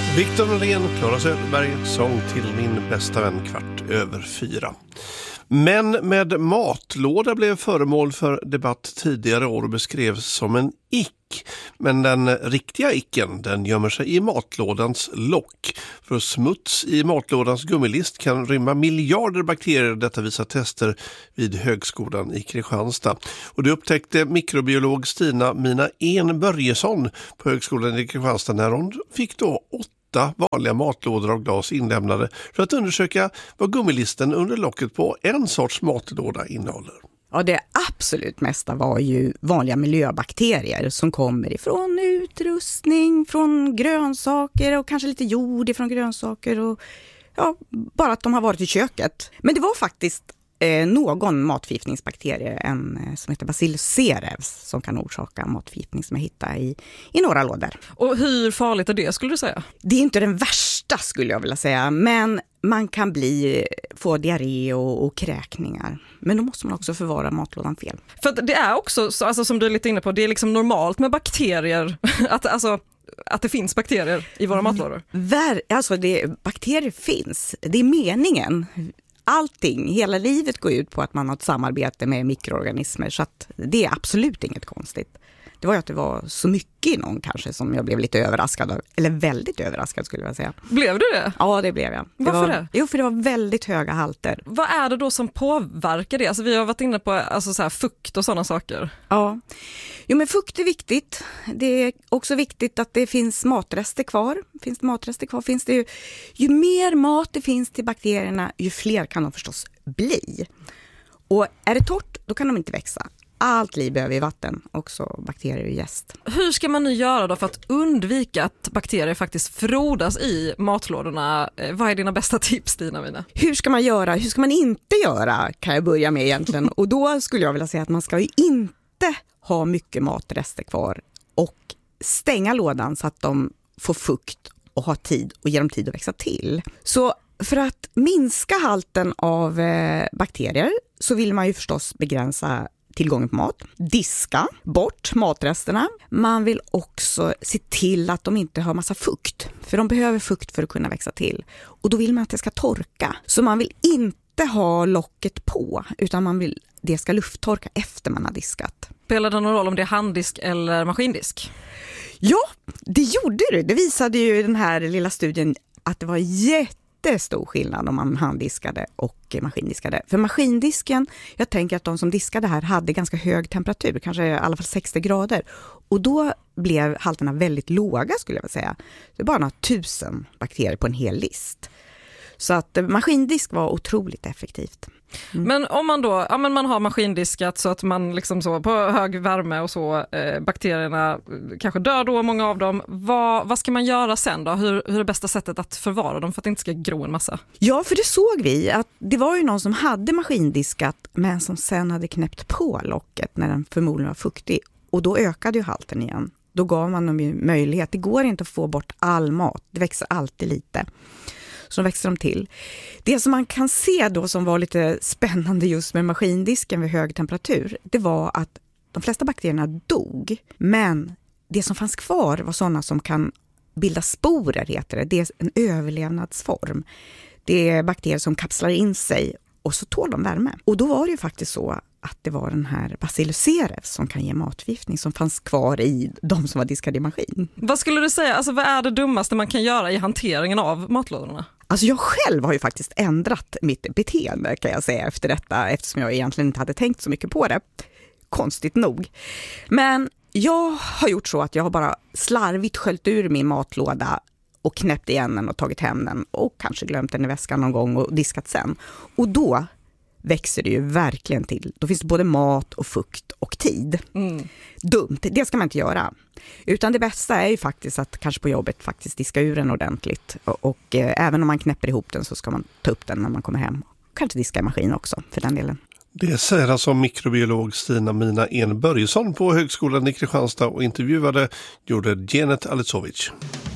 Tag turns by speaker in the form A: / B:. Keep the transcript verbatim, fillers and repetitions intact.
A: Viktor Norén och Klara Söderberg, sång till min bästa vän kvart över fyra. Men med matlåda blev föremål för debatt tidigare år och beskrevs som en ick. Men den riktiga icken, den gömmer sig i matlådans lock. För smuts i matlådans gummilist kan rymma miljarder bakterier, detta visar tester vid högskolan i Kristianstad. Och det upptäckte mikrobiolog Stina Mina En Börjesson på högskolan i Kristianstad när hon fick då åtta vanliga matlådor av glas inlämnade för att undersöka vad gummilisten under locket på en sorts matlåda innehåller.
B: Ja, det absolut mesta var ju vanliga miljöbakterier som kommer ifrån utrustning, från grönsaker och kanske lite jord ifrån grönsaker och ja, bara att de har varit i köket. Men det var faktiskt eh, någon matförgiftningsbakterie, en eh, som heter Bacillus cereus, som kan orsaka matförgiftning som jag hittade i, i några lådor.
C: Och hur farligt är det, skulle du säga?
B: Det är inte den värsta, skulle jag vilja säga, men man kan bli, få diarré och, och kräkningar. Men då måste man också förvara matlådan fel.
C: För att det är också, så, alltså, som du är lite inne på, det är liksom normalt med bakterier. att, alltså, att det finns bakterier i våra matlådor.
B: Ver, alltså det, bakterier finns. Det är meningen. Allting, hela livet går ut på att man har ett samarbete med mikroorganismer. Så att det är absolut inget konstigt. Det var ju att det var så mycket i någon kanske som jag blev lite överraskad av. Eller väldigt överraskad skulle jag säga.
C: Blev du det?
B: Ja, det blev jag.
C: Varför
B: det? Var,
C: det?
B: Jo, för det var väldigt höga halter.
C: Vad är det då som påverkar det? Alltså, vi har varit inne på alltså, så här, fukt och sådana saker.
B: Ja, jo, men fukt är viktigt. Det är också viktigt att det finns matrester kvar. Finns det matrester kvar finns det ju, ju mer mat det finns till bakterierna, ju fler kan de förstås bli. Och är det torrt, då kan de inte växa. Allt liv behöver i vatten, också bakterier och jäst.
C: Hur ska man nu göra då för att undvika att bakterier faktiskt frodas i matlådorna? Vad är dina bästa tips, Stina Mina?
B: Hur ska man göra? Hur ska man inte göra? Kan jag börja med egentligen. Och då skulle jag vilja säga att man ska ju inte ha mycket matrester kvar och stänga lådan så att de får fukt och ha tid och ge dem tid att växa till. Så för att minska halten av eh, bakterier så vill man ju förstås begränsa tillgången på mat, diska bort matresterna. Man vill också se till att de inte har massa fukt, för de behöver fukt för att kunna växa till. Och då vill man att det ska torka. Så man vill inte ha locket på, utan man vill det ska lufttorka efter man har diskat.
C: Spelar det någon roll om det är handdisk eller maskindisk?
B: Ja, det gjorde det. Det visade ju den här lilla studien att det var jätte Det är stor skillnad om man handdiskade och maskindiskade. För maskindisken, jag tänker att de som diskade här hade ganska hög temperatur, kanske i alla fall sextio grader. Och då blev halterna väldigt låga, skulle jag vilja säga. Det är bara några tusen bakterier på en hel list. Så att maskindisk var otroligt effektivt.
C: Mm. Men om man då, ja men man har maskindiskat så att man liksom så på hög värme och så eh, bakterierna kanske dör då, många av dem. Vad, vad ska man göra sen då? Hur, hur är det bästa sättet att förvara dem för att det inte ska gro en massa?
B: Ja, för det såg vi att det var ju någon som hade maskindiskat men som sen hade knäppt på locket när den förmodligen var fuktig. Och då ökade ju halten igen. Då gav man dem ju möjlighet. Det går inte att få bort all mat. Det växer alltid lite. Så växer de till. Det som man kan se då som var lite spännande just med maskindisken vid hög temperatur, det var att de flesta bakterierna dog. Men det som fanns kvar var sådana som kan bilda sporer, heter det. Det är en överlevnadsform. Det är bakterier som kapslar in sig och så tål de värme. Och då var det ju faktiskt så att det var den här Bacillus cereus som kan ge matförgiftning som fanns kvar i de som var diskade i maskin.
C: Vad skulle du säga, alltså vad är det dummaste man kan göra i hanteringen av matlådorna?
B: Alltså jag själv har ju faktiskt ändrat mitt beteende, kan jag säga, efter detta, eftersom jag egentligen inte hade tänkt så mycket på det. Konstigt nog. Men jag har gjort så att jag har bara slarvigt sköljt ur min matlåda och knäppt igen den och tagit hem den och kanske glömt den i väskan någon gång och diskat sen. Och då växer det ju verkligen till. Då finns det både mat och fukt och tid. Mm. Dumt, det ska man inte göra. Utan det bästa är ju faktiskt att kanske på jobbet faktiskt diska ur den ordentligt. Och, och eh, även om man knäpper ihop den så ska man ta upp den när man kommer hem. Kanske diska i maskin också för den delen.
A: Det säger alltså mikrobiolog Stina Mina En Börjesson på högskolan i Kristianstad och intervjuade gjorde Janet Alicovic.